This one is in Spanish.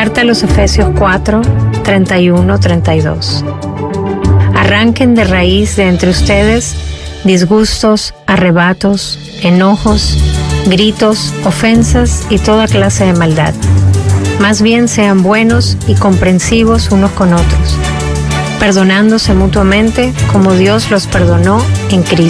Carta a los Efesios 4, 31, 32. Arranquen de raíz de entre ustedes disgustos, arrebatos, enojos, gritos, ofensas y toda clase de maldad. Más bien sean buenos y comprensivos unos con otros, perdonándose mutuamente como Dios los perdonó en Cristo.